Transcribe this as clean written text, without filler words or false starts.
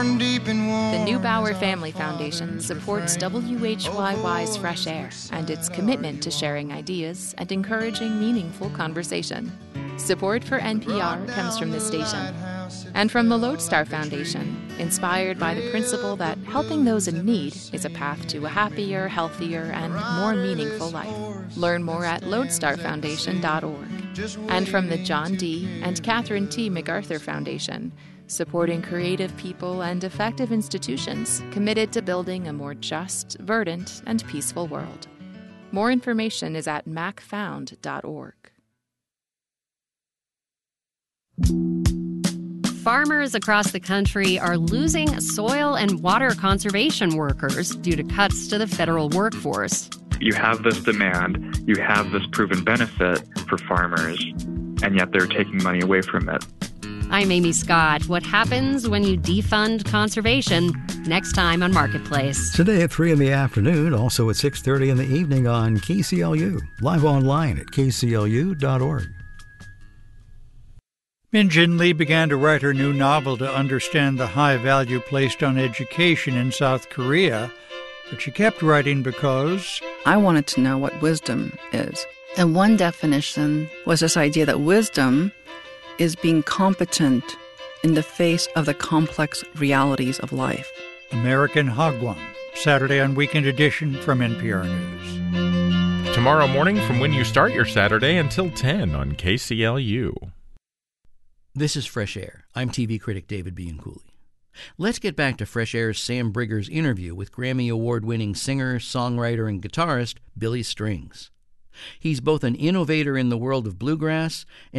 born deep in war. The Neubauer Family Foundation supports WHYY's Fresh Air and its commitment to sharing ideas and encouraging meaningful conversation. Support for NPR comes from this station and from the Lodestar Foundation, inspired by the principle that helping those in need is a path to a happier, healthier, and more meaningful life. Learn more at lodestarfoundation.org. And from the John D. and Catherine T. MacArthur Foundation, supporting creative people and effective institutions committed to building a more just, verdant, and peaceful world. More information is at macfound.org. Farmers across the country are losing soil and water conservation workers due to cuts to the federal workforce. You have this demand, you have this proven benefit for farmers, and yet they're taking money away from it. I'm Amy Scott. What happens when you defund conservation? Next time on Marketplace. Today at 3 in the afternoon, also at 6:30 in the evening on KCLU. Live online at kclu.org. Min Jin Lee began to write her new novel to understand the high value placed on education in South Korea, but she kept writing because I wanted to know what wisdom is. And one definition was this idea that wisdom is being competent in the face of the complex realities of life. American Hagwon, Saturday on Weekend Edition from NPR News. Tomorrow morning from when you start your Saturday until 10 on KCLU. This is Fresh Air. I'm TV critic David Bianculli. Let's get back to Fresh Air's Sam Brigger's interview with Grammy Award-winning singer, songwriter, and guitarist Billy Strings. He's both an innovator in the world of bluegrass and